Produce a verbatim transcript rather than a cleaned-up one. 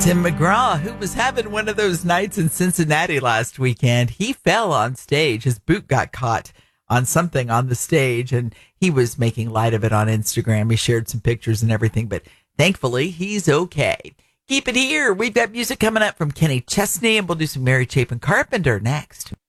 Tim McGraw, who was having one of those nights in Cincinnati last weekend, he fell on stage. His boot got caught on something on the stage, and he was making light of it on Instagram. He shared some pictures and everything, but thankfully, he's okay. Keep it here. We've got music coming up from Kenny Chesney, and we'll do some Mary Chapin Carpenter next.